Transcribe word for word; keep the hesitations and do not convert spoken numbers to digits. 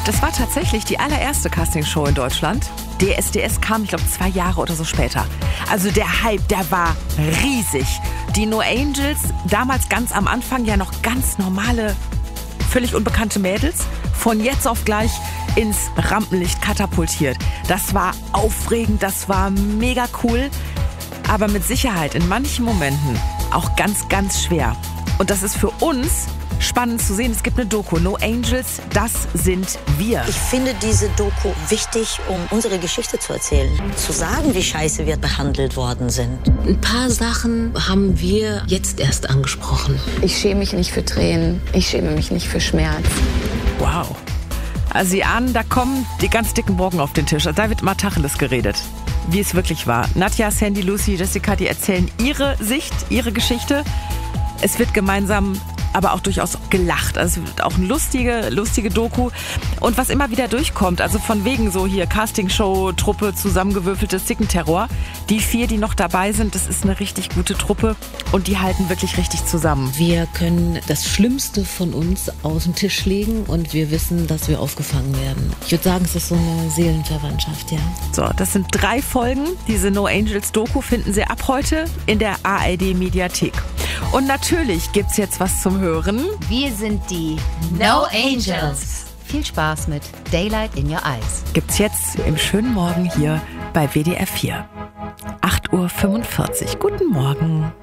Das war tatsächlich die allererste Castingshow in Deutschland. D S D S kam, ich glaube, zwei Jahre oder so später. Also der Hype, der war riesig. Die No Angels, damals ganz am Anfang ja noch ganz normale, völlig unbekannte Mädels, von jetzt auf gleich ins Rampenlicht katapultiert. Das war aufregend, das war mega cool, aber mit Sicherheit in manchen Momenten auch ganz, ganz schwer. Und das ist für uns spannend zu sehen. Es gibt eine Doku, No Angels, das sind wir. Ich finde diese Doku wichtig, um unsere Geschichte zu erzählen. Zu sagen, wie scheiße wir behandelt worden sind. Ein paar Sachen haben wir jetzt erst angesprochen. Ich schäme mich nicht für Tränen. Ich schäme mich nicht für Schmerz. Wow. Also Sie ahnen, da kommen die ganz dicken Brocken auf den Tisch. Also da wird mal Tacheles geredet, wie es wirklich war. Nadja, Sandy, Lucy, Jessica, die erzählen ihre Sicht, ihre Geschichte. Es wird gemeinsam aber auch durchaus gelacht. Also es wird auch eine lustige, lustige Doku. Und was immer wieder durchkommt, also von wegen so hier Castingshow, Truppe, zusammengewürfeltes Zickenterror. Die vier, die noch dabei sind, das ist eine richtig gute Truppe und die halten wirklich richtig zusammen. Wir können das Schlimmste von uns auf den Tisch legen und wir wissen, dass wir aufgefangen werden. Ich würde sagen, es ist so eine Seelenverwandtschaft, ja. So, das sind drei Folgen. Diese No Angels Doku finden Sie ab heute in der A R D Mediathek. Und natürlich gibt's jetzt was zum Hören. Wir sind die No Angels. Viel Spaß mit Daylight in Your Eyes. Gibt's jetzt im schönen Morgen hier bei W D R vier. acht Uhr fünfundvierzig. Guten Morgen.